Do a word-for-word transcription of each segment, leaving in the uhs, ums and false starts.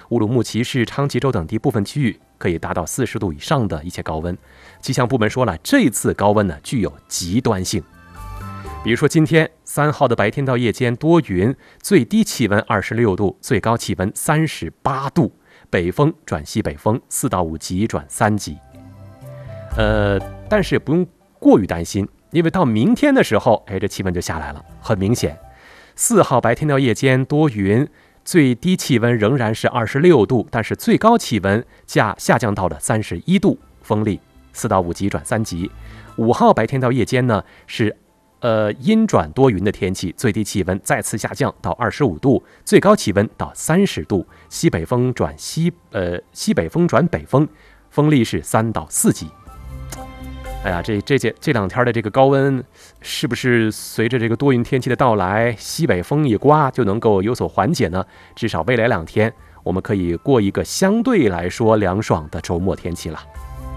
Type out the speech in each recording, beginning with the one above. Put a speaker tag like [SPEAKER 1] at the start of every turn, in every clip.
[SPEAKER 1] 乌鲁木齐市、昌吉州等地部分区域可以达到四十度以上的一些高温。气象部门说了，这次高温呢具有极端性。比如说今天三号的白天到夜间多云，最低气温二十六度，最高气温三十八度，北风转西北风，四到五级转三级。呃，但是不用过于担心，因为到明天的时候，哎，这气温就下来了。很明显，四号白天到夜间多云，最低气温仍然是二十六度，但是最高气温下下降到了三十一度，风力四到五级转三级。五号白天到夜间呢是呃阴转多云的天气，最低气温再次下降到二十五度，最高气温到三十度，西北风转西呃西北风转北风，风力是三到四级。哎呀，这这这这两天的这个高温，是不是随着这个多云天气的到来，西北风一刮就能够有所缓解呢？至少未来两天，我们可以过一个相对来说凉爽的周末天气了。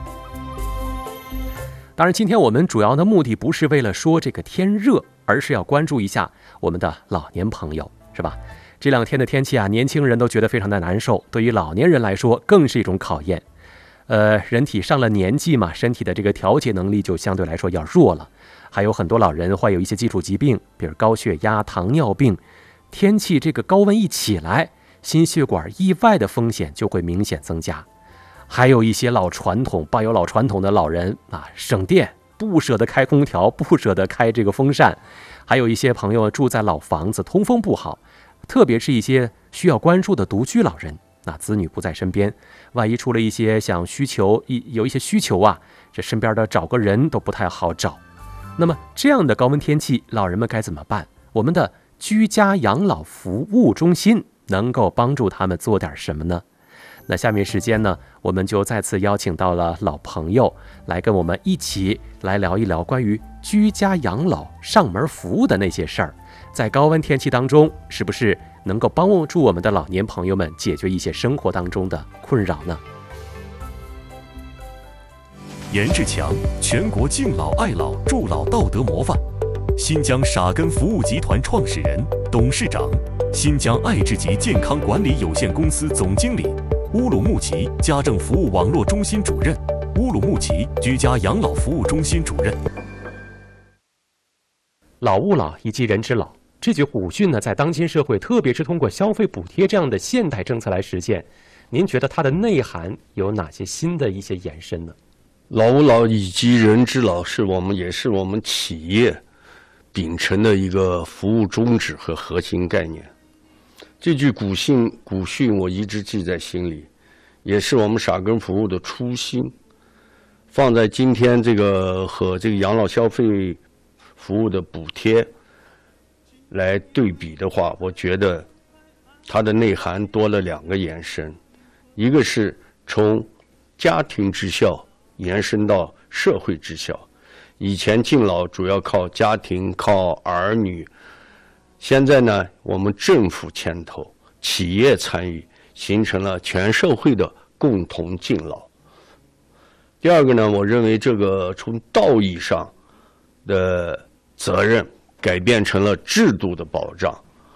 [SPEAKER 1] 当然，今天我们主要的目的不是为了说这个天热，而是要关注一下我们的老年朋友，是吧？这两天的天气啊，年轻人都觉得非常的难受，对于老年人来说更是一种考验。呃，人体上了年纪嘛，身体的这个调节能力就相对来说要弱了。还有很多老人患有一些基础疾病，比如高血压、糖尿病。天气这个高温一起来，心血管意外的风险就会明显增加。还有一些老传统、抱有老传统的老人啊，省电，不舍得开空调，不舍得开这个风扇。还有一些朋友住在老房子，通风不好，特别是一些需要关注的独居老人。那子女不在身边，万一出了一些想需求，有一些需求啊，这身边的找个人都不太好找。那么这样的高温天气，老人们该怎么办？我们的居家养老服务中心能够帮助他们做点什么呢？那下面时间呢，我们就再次邀请到了老朋友来跟我们一起来聊一聊关于居家养老上门服务的那些事儿。在高温天气当中，是不是能够帮助我们的老年朋友们解决一些生活当中的困扰呢？
[SPEAKER 2] 严志强，全国敬老爱老助老道德模范，新疆傻根服务集团创始人、董事长，新疆爱智吉健康管理有限公司总经理，乌鲁木齐家政服务网络中心主任，乌鲁木齐居家养老服务中心主任。
[SPEAKER 1] 老吾老以及人之老，这句古训呢，在当今社会，特别是通过消费补贴这样的现代政策来实现，您觉得它的内涵有哪些新的一些延伸呢？
[SPEAKER 3] 老吾老以及人之老是我们也是我们企业秉承的一个服务宗旨和核心概念。这句古训古训我一直记在心里，也是我们傻根服务的初心。放在今天这个和这个养老消费服务的补贴来对比的话，我觉得它的内涵多了两个延伸，一个是从家庭之孝延伸到社会之孝。以前敬老主要靠家庭、靠儿女，现在呢，我们政府牵头，企业参与，形成了全社会的共同敬老。第二个呢，我认为这个从道义上的责任改变成了制度的保障。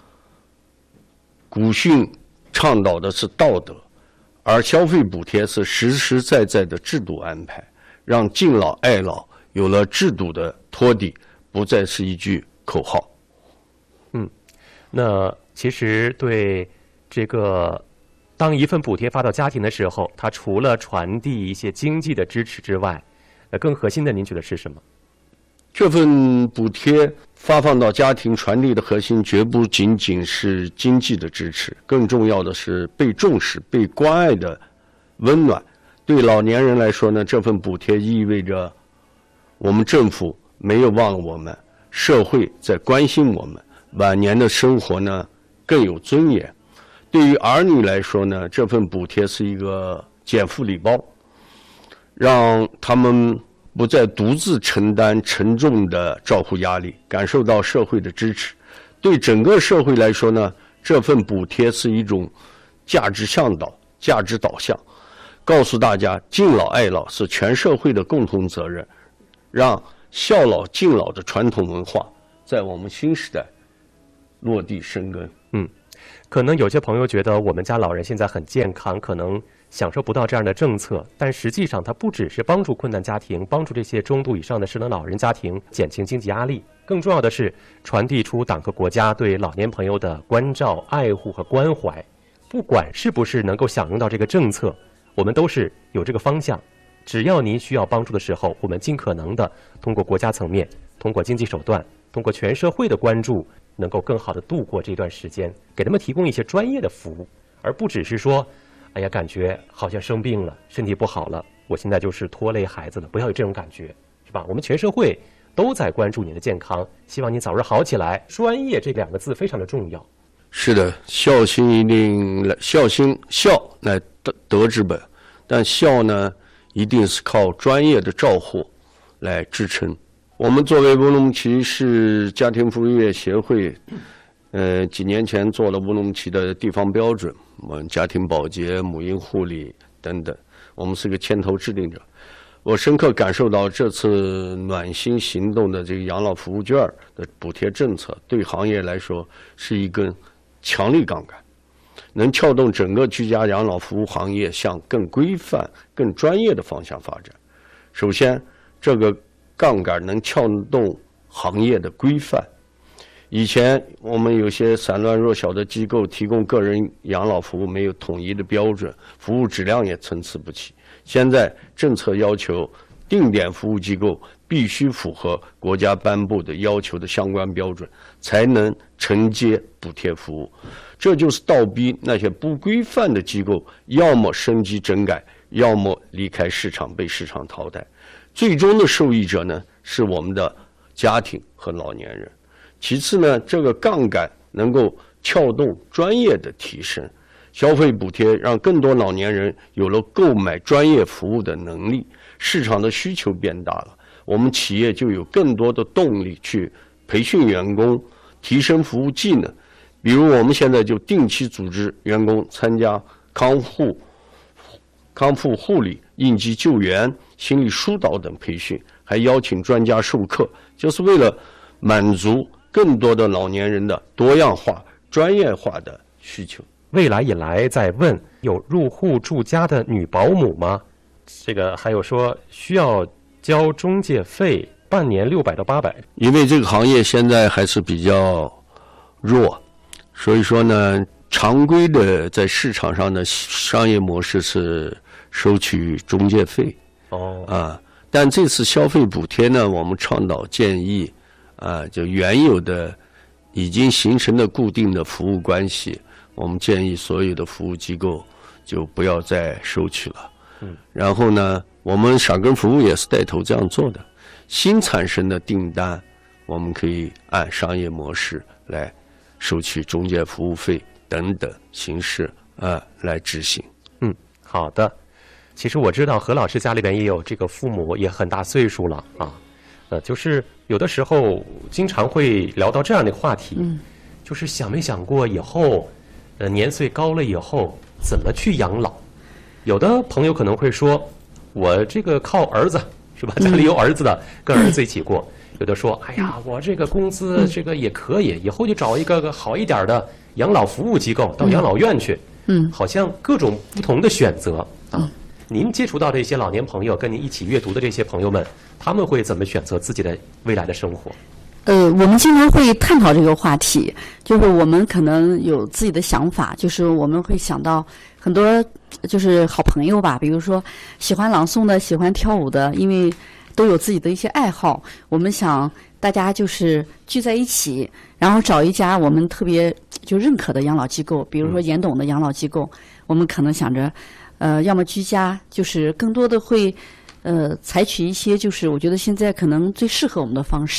[SPEAKER 3] 古训倡导的是道德，而消费补贴是实实在在的制度安排，让敬老爱老有了制度的托底，不再是一句口号。
[SPEAKER 1] 嗯，那其实对这个，当一份补贴发到家庭的时候，它除了传递一些经济的支持之外，呃，更核心的您觉得是什么？
[SPEAKER 3] 这份补贴发放到家庭传递的核心绝不仅仅是经济的支持，更重要的是被重视、被关爱的温暖。对老年人来说呢，这份补贴意味着我们政府没有忘了我们，社会在关心我们，晚年的生活呢更有尊严。对于儿女来说呢，这份补贴是一个减负礼包，让他们不再独自承担沉重的照顾压力，感受到社会的支持。对整个社会来说呢，这份补贴是一种价值向导、价值导向，告诉大家敬老爱老是全社会的共同责任，让孝老敬老的传统文化在我们新时代落地生根。
[SPEAKER 1] 嗯， 可能有些朋友觉得我们家老人现在很健康，可能享受不到这样的政策，但实际上它不只是帮助困难家庭，帮助这些中度以上的失能老人家庭减轻经济压力，更重要的是传递出党和国家对老年朋友的关照、爱护和关怀。不管是不是能够享用到这个政策，我们都是有这个方向。只要您需要帮助的时候，我们尽可能的通过国家层面，通过经济手段，通过全社会的关注，能够更好的度过这段时间，给他们提供一些专业的服务，而不只是说，哎呀，感觉好像生病了，身体不好了，我现在就是拖累孩子了，不要有这种感觉，是吧？我们全社会都在关注你的健康，希望你早日好起来。专业这两个字非常的重要。
[SPEAKER 3] 是的，孝心一定来，孝心孝乃德德之本，但孝呢，一定是靠专业的照护来支撑。我们作为乌鲁木齐市家庭服务业协会，呃，几年前做了乌鲁木齐的地方标准，我们家庭保洁、母婴护理等等，我们是个牵头制定者。我深刻感受到这次暖心行动的这个养老服务券的补贴政策，对行业来说是一根强力杠杆，能撬动整个居家养老服务行业向更规范、更专业的方向发展。首先，这个杠杆能撬动行业的规范。以前我们有些散乱弱小的机构提供个人养老服务没有统一的标准，服务质量也参差不齐。现在政策要求定点服务机构必须符合国家颁布的要求的相关标准，才能承接补贴服务。这就是倒逼那些不规范的机构要么升级整改，要么离开市场，被市场淘汰。最终的受益者呢，是我们的家庭和老年人。其次呢，这个杠杆能够撬动专业的提升，消费补贴让更多老年人有了购买专业服务的能力，市场的需求变大了，我们企业就有更多的动力去培训员工，提升服务技能。比如我们现在就定期组织员工参加康护、康复护理、应急救援、心理疏导等培训，还邀请专家授课，就是为了满足更多的老年人的多样化、专业化的需求。
[SPEAKER 1] 未来以来在问有入户住家的女保姆吗？这个还有说需要交中介费，半年六百到八百。
[SPEAKER 3] 因为这个行业现在还是比较弱，所以说呢，常规的在市场上的商业模式是收取中介费。
[SPEAKER 1] 哦
[SPEAKER 3] 啊，但这次消费补贴呢，我们倡导建议啊，就原有的已经形成的固定的服务关系，我们建议所有的服务机构就不要再收取了。
[SPEAKER 1] 嗯，
[SPEAKER 3] 然后呢，我们傻根服务也是带头这样做的。新产生的订单，我们可以按商业模式来收取中介服务费等等形式啊来执行。
[SPEAKER 1] 嗯，好的。其实我知道何老师家里边也有这个父母也很大岁数了啊，呃，就是有的时候经常会聊到这样的话题，
[SPEAKER 4] 嗯，
[SPEAKER 1] 就是想没想过以后，呃，年岁高了以后怎么去养老？有的朋友可能会说，我这个靠儿子是吧？家里有儿子的，跟儿子一起过。有的说，哎呀，我这个工资这个也可以，以后就找一个个好一点的养老服务机构，到养老院去。
[SPEAKER 4] 嗯，
[SPEAKER 1] 好像各种不同的选择啊。您接触到这些老年朋友，跟您一起阅读的这些朋友们，他们会怎么选择自己的未来的生活？
[SPEAKER 4] 呃，我们经常会探讨这个话题，就是我们可能有自己的想法，就是我们会想到很多就是好朋友吧，比如说喜欢朗诵的、喜欢跳舞的，因为都有自己的一些爱好，我们想大家就是聚在一起，然后找一家我们特别就认可的养老机构，比如说严董的养老机构，我们可能想着，呃，要么居家，就是更多的会。呃，采取一些就是我觉得现在可能最适合我们的方式。